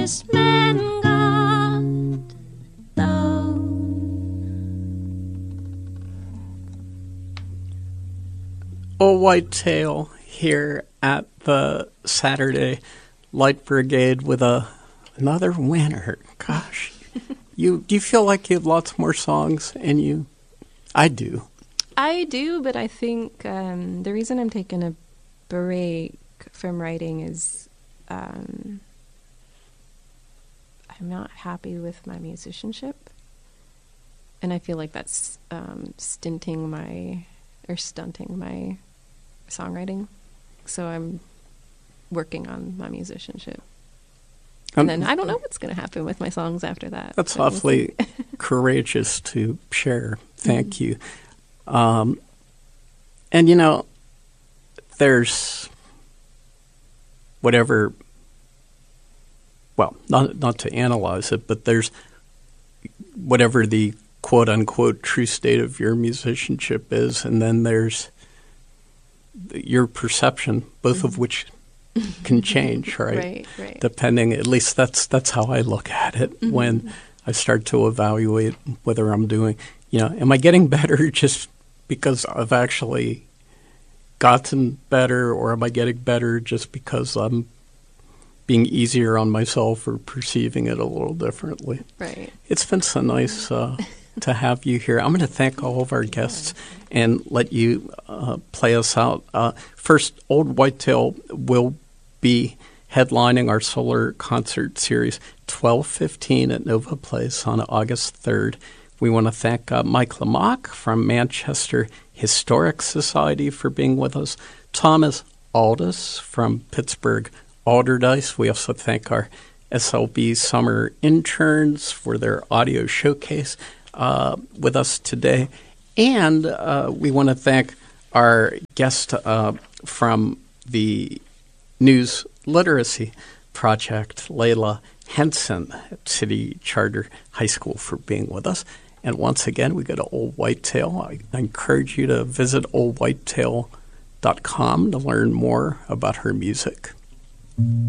honest man got down. Old Whitetail here at the Saturday Light Brigade with another winner. Gosh, do you feel like you have lots more songs in you? I do. I do, but I think the reason I'm taking a break from writing is I'm not happy with my musicianship, and I feel like that's stunting my songwriting. So I'm working on my musicianship. And then I don't know what's going to happen with my songs after that. That's awfully courageous to share. Thank you. And, there's whatever, well, not to analyze it, but there's whatever the quote-unquote true state of your musicianship is, and then there's your perception, both of which can change, right? Right. Depending, at least that's how I look at it when I start to evaluate whether I'm doing, am I getting better just because I've actually gotten better, or am I getting better just because I'm being easier on myself or perceiving it a little differently? Right. It's been so nice to have you here. I'm going to thank all of our guests and let you play us out. First, Old Whitetail will be headlining our solar concert series 12:15 at Nova Place on August 3rd. We want to thank Mike Lamach from Manchester Historic Society for being with us, Thomas Aldis from Pittsburgh Alderdice. We also thank our SLB summer interns for their audio showcase with us today. And we want to thank our guest from the News Literacy Project, Layla Henson at City Charter High School, for being with us. And once again, we go to Old Whitetail. I encourage you to visit oldwhitetail.com to learn more about her music.